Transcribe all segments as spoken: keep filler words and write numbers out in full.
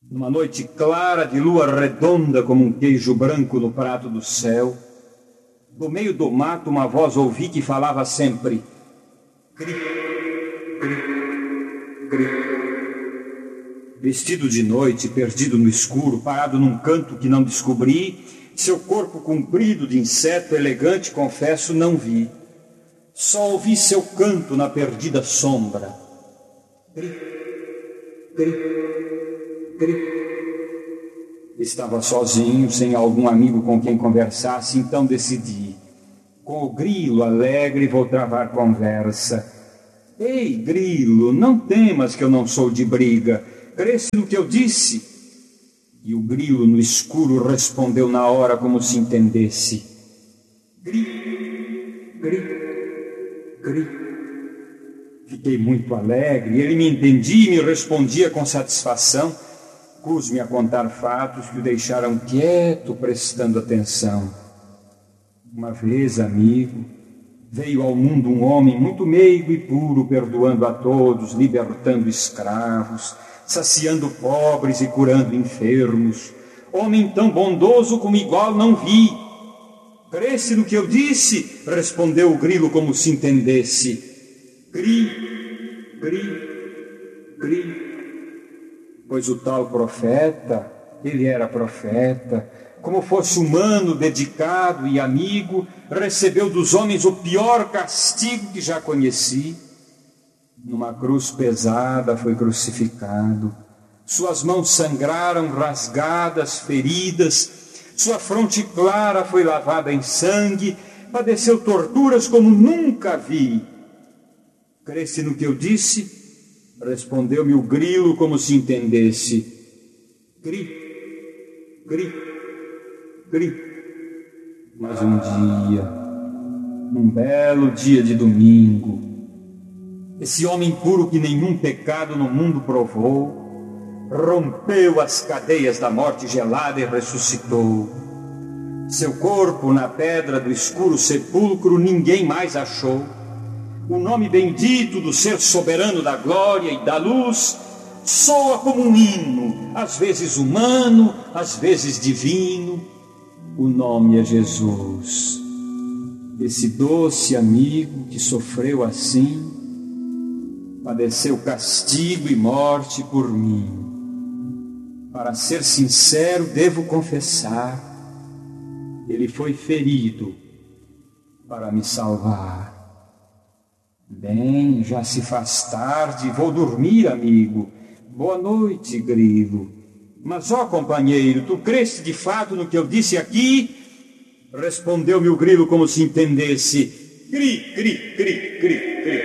Numa noite clara de lua redonda como um queijo branco no prato do céu, do meio do mato uma voz ouvi que falava sempre: cri, cri, cri. Vestido de noite, perdido no escuro, parado num canto que não descobri, seu corpo comprido de inseto elegante, confesso, não vi. Só ouvi seu canto na perdida sombra. Cri, cri, cri. Estava sozinho, sem algum amigo com quem conversasse, então decidi. Com o grilo alegre vou travar conversa. Ei, grilo, não temas que eu não sou de briga. Cresce no que eu disse. E o grilo no escuro respondeu na hora como se entendesse. Gri, gri, gri. Fiquei muito alegre, ele me entendia e me respondia com satisfação. Pus-me a contar fatos que o deixaram quieto, prestando atenção. Uma vez, amigo, veio ao mundo um homem muito meigo e puro, perdoando a todos, libertando escravos, saciando pobres e curando enfermos. Homem tão bondoso como igual não vi. Cresce no que eu disse, respondeu o grilo como se entendesse. Cri, cri, cri. Pois o tal profeta, ele era profeta, como fosse humano, dedicado e amigo, recebeu dos homens o pior castigo que já conheci. Numa cruz pesada foi crucificado, suas mãos sangraram rasgadas, feridas, sua fronte clara foi lavada em sangue, padeceu torturas como nunca vi. Cresce no que eu disse? Respondeu-me o grilo como se entendesse. Cri, cri, cri. Mas um dia, um belo dia de domingo, esse homem puro que nenhum pecado no mundo provou, rompeu as cadeias da morte gelada e ressuscitou. Seu corpo na pedra do escuro sepulcro ninguém mais achou. O nome bendito do ser soberano da glória e da luz soa como um hino, às vezes humano, às vezes divino. O nome é Jesus. Esse doce amigo que sofreu assim, padeceu castigo e morte por mim. Para ser sincero, devo confessar, ele foi ferido para me salvar. Bem, já se faz tarde, vou dormir, amigo. Boa noite, grilo. Mas, ó companheiro, tu creste de fato no que eu disse aqui? Respondeu-me o grilo como se entendesse. Cri, cri, cri, cri, cri.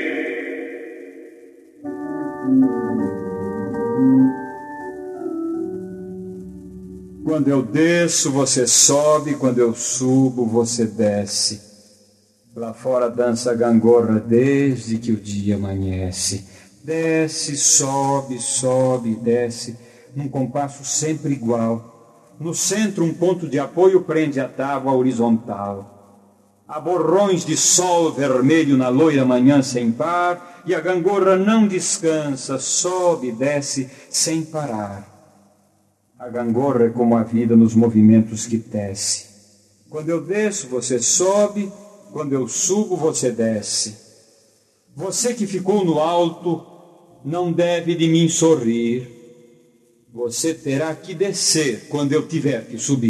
Quando eu desço, você sobe, quando eu subo, você desce. Lá fora dança a gangorra desde que o dia amanhece. Desce, sobe, sobe, desce, num compasso sempre igual. No centro um ponto de apoio prende a tábua horizontal. Há borrões de sol vermelho na loira manhã sem par, e a gangorra não descansa, sobe e desce sem parar. A gangorra é como a vida nos movimentos que tece. Quando eu desço, você sobe. Quando eu subo, você desce. Você que ficou no alto, não deve de mim sorrir. Você terá que descer quando eu tiver que subir.